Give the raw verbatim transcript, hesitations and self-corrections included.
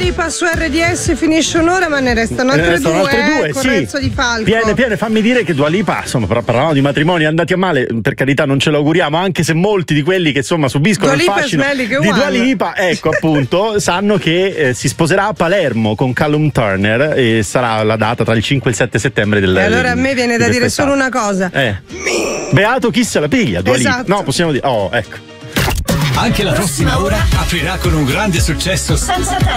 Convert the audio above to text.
Lipa su R D S finisce un'ora, ma ne restano altre ne restano due, altre due eh, con sì. Renzo Di Falco. Piene, piene, fammi dire che Dua Lipa, insomma, parlavamo di matrimoni andati a male, per carità non ce lo auguriamo, anche se molti di quelli che insomma subiscono Dua il Lipa fascino e di Dua Lipa, ecco appunto, sanno che eh, si sposerà a Palermo con Callum Turner e sarà la data tra il cinque e il sette settembre del. E allora a me viene da dire quest'estate. solo una cosa. Eh. Beato chi se la piglia, Dua Lipa. Esatto. No, possiamo dire. Oh, ecco. Anche la prossima ora aprirà con un grande successo senza